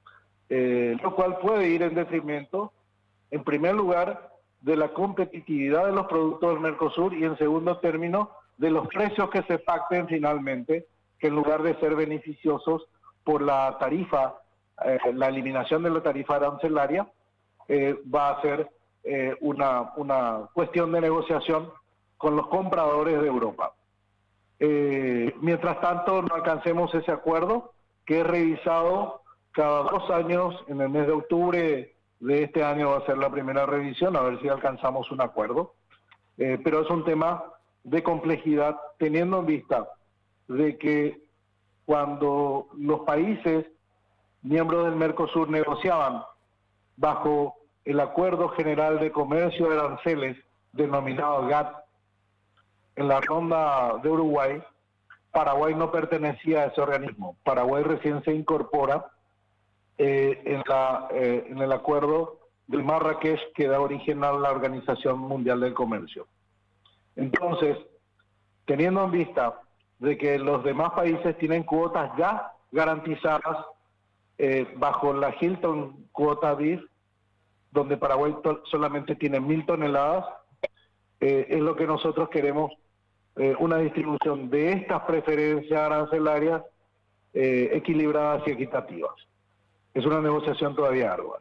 eh, lo cual puede ir en detrimento, en primer lugar, de la competitividad de los productos del Mercosur y en segundo término, de los precios que se pacten finalmente, que en lugar de ser beneficiosos por la tarifa, eh, la eliminación de la tarifa arancelaria, eh, va a ser eh, una, una cuestión de negociación con los compradores de Europa. Eh, mientras tanto, no alcancemos ese acuerdo, que es revisado cada dos años. En el mes de octubre de este año va a ser la primera revisión, a ver si alcanzamos un acuerdo. Eh, pero es un tema de complejidad, teniendo en vista de que cuando los países miembros del Mercosur negociaban bajo el Acuerdo General de Comercio de Aranceles, denominado G A T T, en la ronda de Uruguay, Paraguay no pertenecía a ese organismo. Paraguay recién se incorpora eh, en, la, eh, en el acuerdo de Marrakech que da origen a la Organización Mundial del Comercio. Entonces, teniendo en vista de que los demás países tienen cuotas ya garantizadas eh, bajo la Hilton Quota Beef, donde Paraguay solamente tiene mil toneladas, eh, es lo que nosotros queremos, eh, una distribución de estas preferencias arancelarias eh, equilibradas y equitativas. Es una negociación todavía ardua.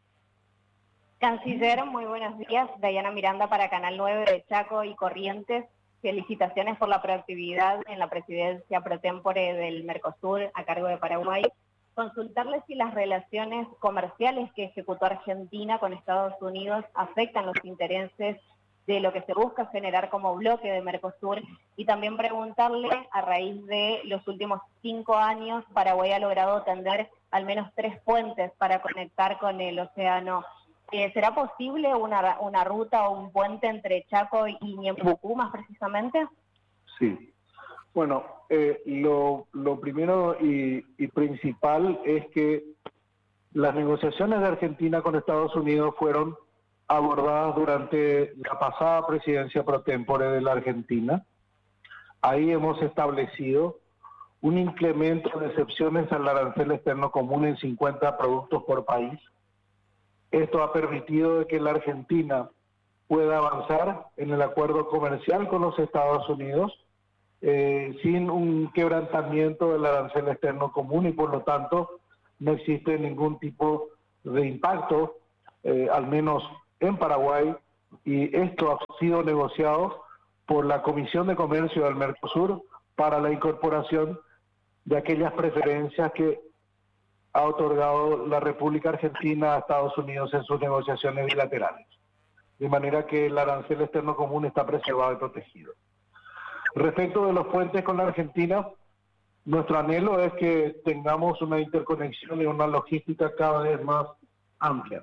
Canciller, muy buenos días. Dayana Miranda para Canal nueve de Chaco y Corrientes. Felicitaciones por la proactividad en la presidencia pro tempore del Mercosur a cargo de Paraguay. Consultarle si las relaciones comerciales que ejecutó Argentina con Estados Unidos afectan los intereses de lo que se busca generar como bloque de Mercosur, y también preguntarle, a raíz de los últimos cinco años, Paraguay ha logrado tender al menos tres puentes para conectar con el océano. Eh, ¿Será posible una, una ruta o un puente entre Chaco y Ñembucú, más precisamente? Sí. Bueno, eh, lo, lo primero y, y principal es que las negociaciones de Argentina con Estados Unidos fueron abordadas durante la pasada presidencia pro tempore de la Argentina. Ahí hemos establecido un incremento de excepciones al arancel externo común en cincuenta productos por país. Esto ha permitido de que la Argentina pueda avanzar en el acuerdo comercial con los Estados Unidos eh, sin un quebrantamiento del arancel externo común y por lo tanto no existe ningún tipo de impacto, eh, al menos en Paraguay, y esto ha sido negociado por la Comisión de Comercio del Mercosur para la incorporación de aquellas preferencias que ha otorgado la República Argentina a Estados Unidos en sus negociaciones bilaterales. De manera que el arancel externo común está preservado y protegido. Respecto de los puentes con la Argentina, nuestro anhelo es que tengamos una interconexión y una logística cada vez más amplia.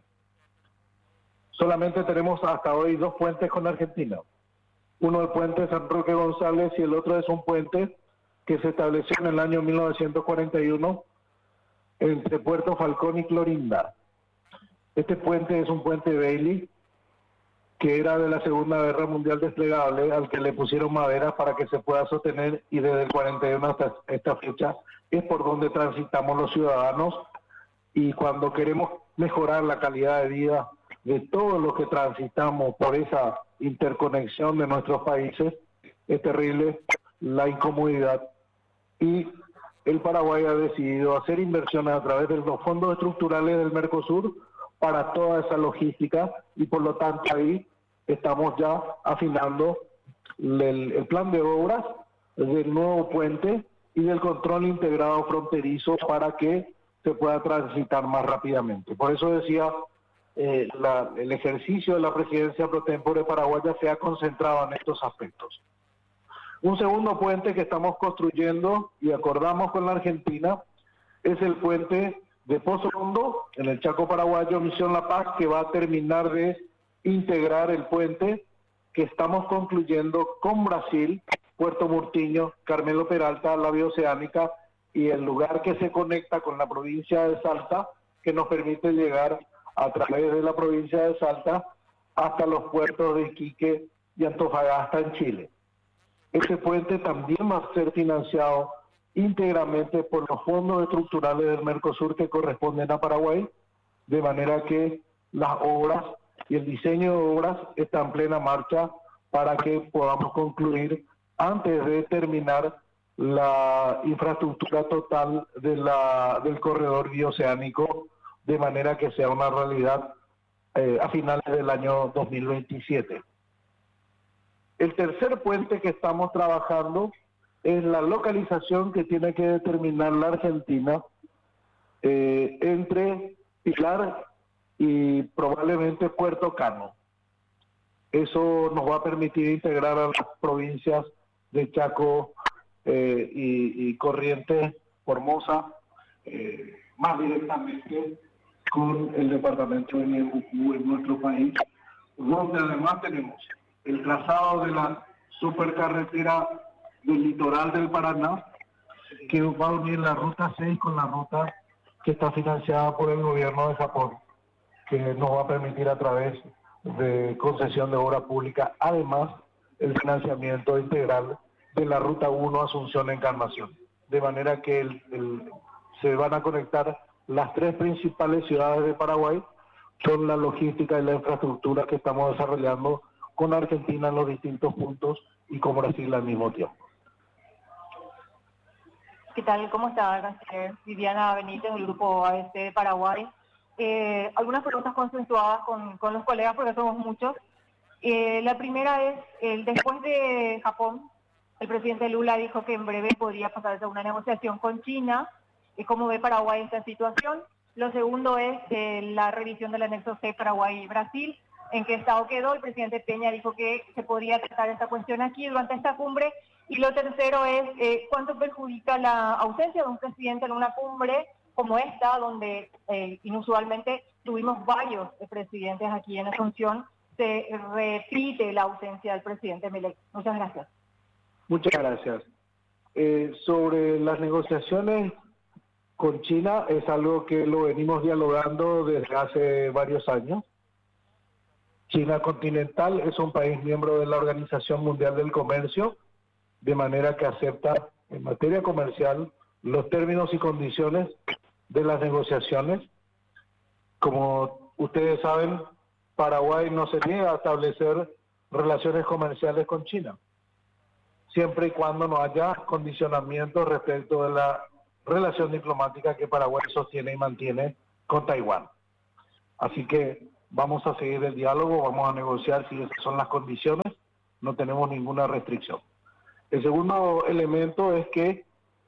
Solamente tenemos hasta hoy dos puentes con Argentina. Uno el puente San Roque González y el otro es un puente que se estableció en el año mil novecientos cuarenta y uno entre Puerto Falcón y Clorinda. Este puente es un puente Bailey que era de la Segunda Guerra Mundial desplegable, al que le pusieron madera para que se pueda sostener, y desde el cuarenta y uno hasta esta fecha es por donde transitamos los ciudadanos, y cuando queremos mejorar la calidad de vida de todos los que transitamos por esa interconexión de nuestros países, es terrible la incomodidad, y el Paraguay ha decidido hacer inversiones a través de los fondos estructurales del Mercosur para toda esa logística, y por lo tanto ahí estamos ya afinando el, el plan de obras del nuevo puente y del control integrado fronterizo para que se pueda transitar más rápidamente. Por eso decía, eh, la, el ejercicio de la presidencia pro tempore paraguaya se ha concentrado en estos aspectos. Un segundo puente que estamos construyendo y acordamos con la Argentina es el puente de Pozo Hondo, en el Chaco paraguayo, Misión La Paz, que va a terminar de integrar el puente que estamos concluyendo con Brasil, Puerto Murtiño, Carmelo Peralta, la vía oceánica, y el lugar que se conecta con la provincia de Salta, que nos permite llegar a través de la provincia de Salta hasta los puertos de Iquique y Antofagasta en Chile. Ese puente también va a ser financiado íntegramente por los fondos estructurales del Mercosur que corresponden a Paraguay, de manera que las obras y el diseño de obras está en plena marcha para que podamos concluir antes de terminar la infraestructura total de la, del corredor bioceánico, de manera que sea una realidad eh, a finales del año dos mil veintisiete. El tercer puente que estamos trabajando es la localización que tiene que determinar la Argentina eh, entre Pilar y probablemente Puerto Cano. Eso nos va a permitir integrar a las provincias de Chaco eh, y, y Corrientes, Formosa, eh, más directamente con el departamento de Ñeembucú en nuestro país, donde además tenemos el trazado de la supercarretera del litoral del Paraná, que va a unir la ruta seis con la ruta que está financiada por el gobierno de Japón, que nos va a permitir a través de concesión de obra pública, además el financiamiento integral de la ruta uno Asunción-Encarnación, de manera que el, el, se van a conectar las tres principales ciudades de Paraguay con la logística y la infraestructura que estamos desarrollando con Argentina en los distintos puntos y con Brasil al mismo tiempo. ¿Qué tal? ¿Cómo está, canciller? Viviana Benítez, del Grupo A B C de Paraguay. Eh, algunas preguntas consensuadas con, con los colegas, porque somos muchos. Eh, la primera es, el, después de Japón, el presidente Lula dijo que en breve podría pasarse a una negociación con China. ¿Y cómo ve Paraguay esta situación? Lo segundo es eh, la revisión del anexo C Paraguay y Brasil. ¿En qué estado quedó? El presidente Peña dijo que se podría tratar esta cuestión aquí durante esta cumbre. Y lo tercero es, eh, ¿cuánto perjudica la ausencia de un presidente en una cumbre como esta, donde eh, inusualmente tuvimos varios eh, presidentes aquí en Asunción? Se repite la ausencia del presidente Milei. Muchas gracias. Muchas gracias. Eh, sobre las negociaciones con China, es algo que lo venimos dialogando desde hace varios años. China continental es un país miembro de la Organización Mundial del Comercio, de manera que acepta en materia comercial los términos y condiciones de las negociaciones. Como ustedes saben, Paraguay no se niega a establecer relaciones comerciales con China, siempre y cuando no haya condicionamientos respecto de la relación diplomática que Paraguay sostiene y mantiene con Taiwán. Así que vamos a seguir el diálogo, vamos a negociar si esas son las condiciones, no tenemos ninguna restricción. El segundo elemento es que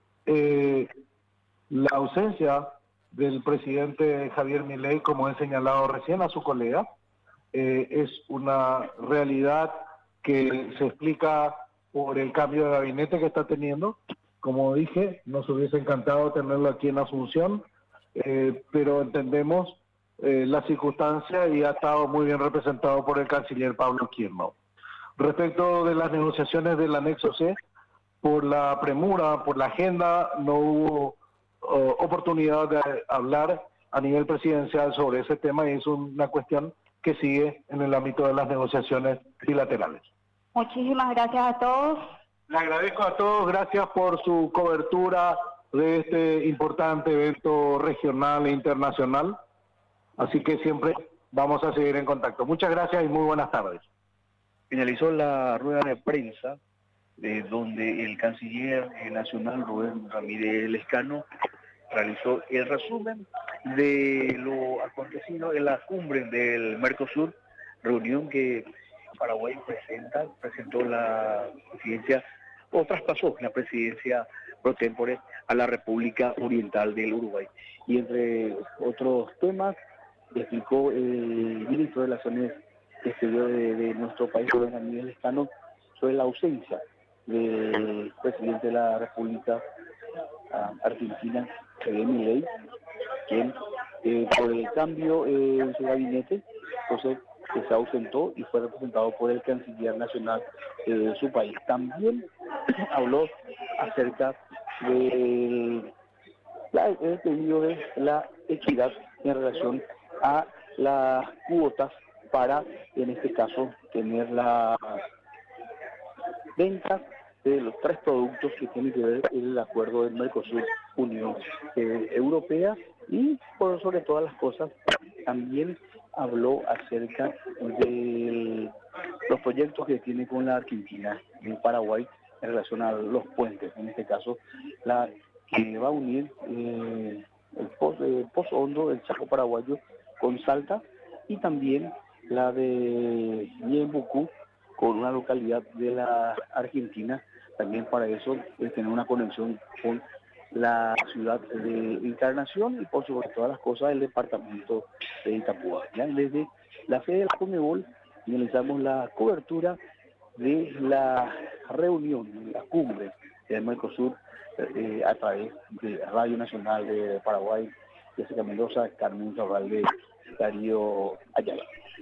eh, la ausencia del presidente Javier Milei, como he señalado recién a su colega, eh, es una realidad que se explica por el cambio de gabinete que está teniendo. Como dije, nos hubiese encantado tenerlo aquí en Asunción, eh, pero entendemos eh, la circunstancia y ha estado muy bien representado por el canciller Pablo Kirchner. Respecto de las negociaciones del anexo C, por la premura, por la agenda, no hubo uh, oportunidad de hablar a nivel presidencial sobre ese tema y es una cuestión que sigue en el ámbito de las negociaciones bilaterales. Muchísimas gracias a todos. Le agradezco a todos, gracias por su cobertura de este importante evento regional e internacional. Así que siempre vamos a seguir en contacto. Muchas gracias y muy buenas tardes. Finalizó la rueda de prensa eh, donde el canciller nacional Rubén Ramírez Lescano realizó el resumen de lo acontecido en la cumbre del Mercosur, reunión que Paraguay presenta, presentó la presidencia, o traspasó la presidencia pro tempore a la República Oriental del Uruguay. Y entre otros temas, explicó el ministro de Relaciones Exteriores de, de nuestro país, Rubén Ramírez Lescano, sobre la ausencia del presidente de la República uh, Argentina, Javier Milei, quien eh, por el cambio eh, en su gabinete, entonces que se ausentó y fue representado por el canciller nacional eh, de su país. También habló acerca del de pedido de la equidad en relación a las cuotas para, en este caso, tener la venta de los tres productos que tienen que ver el acuerdo del Mercosur Unión eh, Europea y, por sobre todas las cosas, también habló acerca de los proyectos que tiene con la Argentina y el Paraguay en relación a los puentes, en este caso la que va a unir eh, el Pozo eh, Hondo del Chaco paraguayo con Salta y también la de Ñembucú con una localidad de la Argentina, también para eso es tener una conexión con la ciudad de Encarnación y por sobre todas las cosas el departamento de Itapúa. ¿Ya? Desde la sede de la Conmebol finalizamos la cobertura de la reunión, la cumbre del Mercosur eh, a través de Radio Nacional de Paraguay, Jessica Mendoza, Carmen Cabral de Darío Ayala.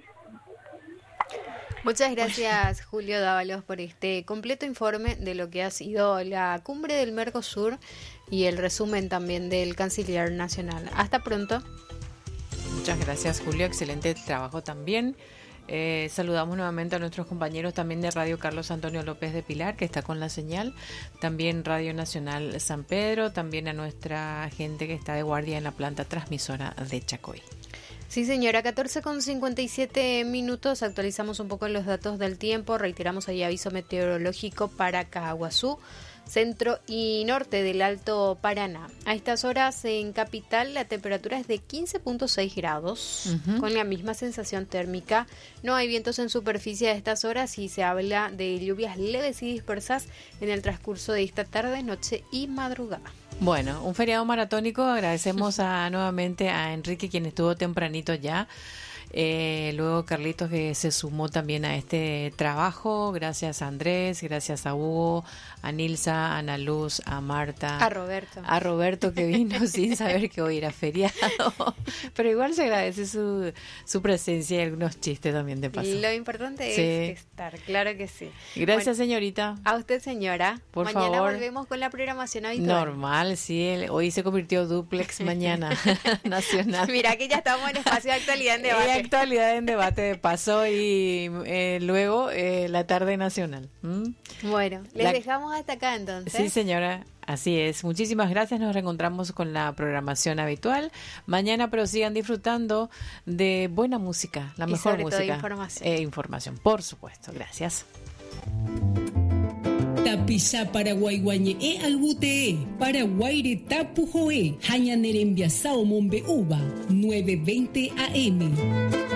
Muchas gracias, Julio Dávalos, por este completo informe de lo que ha sido la cumbre del Mercosur y el resumen también del canciller nacional. Hasta pronto. Muchas gracias, Julio. Excelente trabajo también. Eh, saludamos nuevamente a nuestros compañeros también de Radio Carlos Antonio López de Pilar, que está con la señal, también Radio Nacional San Pedro, también a nuestra gente que está de guardia en la planta transmisora de Chacoy. Sí, señora, catorce con cincuenta y siete minutos, actualizamos un poco los datos del tiempo, reiteramos ahí aviso meteorológico para Caguazú, centro y norte del Alto Paraná. A estas horas en Capital la temperatura es de quince punto seis grados, uh-huh. con la misma sensación térmica. No hay vientos en superficie a estas horas y se habla de lluvias leves y dispersas en el transcurso de esta tarde, noche y madrugada. Bueno, un feriado maratónico. Agradecemos a, nuevamente a Enrique, quien estuvo tempranito ya. Eh, luego Carlitos, que se sumó también a este trabajo. Gracias a Andrés, gracias a Hugo, a Nilsa, a Ana Luz, a Marta, a Roberto, a Roberto que vino sin saber que hoy era feriado, pero igual se agradece su, su presencia y algunos chistes también de paso. Lo importante sí. es estar, claro que sí. Gracias, bueno, señorita. A usted, señora. Por mañana favor. Volvemos con la programación habitual. Normal, sí. El, hoy se convirtió duplex, mañana nacional. Mira que ya estamos en espacio de actualidad en debate. Y actualidad en debate de paso y eh, luego eh, la tarde nacional. ¿Mm? Bueno, les la... dejamos hasta acá entonces. Sí, señora. Así es, muchísimas gracias, nos reencontramos con la programación habitual. Mañana, pero sigan disfrutando de buena música, la y mejor sobre música. Todo información. E información, por supuesto. Gracias. Tapisa Paraguay guañe e albute Paraguay tapu joe hañanerembia sao mombe uva nueve veinte A M.